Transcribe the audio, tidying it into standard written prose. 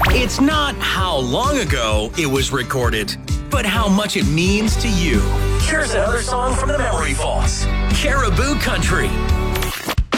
It's not how long ago it was recorded, but how much it means to you. Here's another song from the Memory Falls, Caribou Country.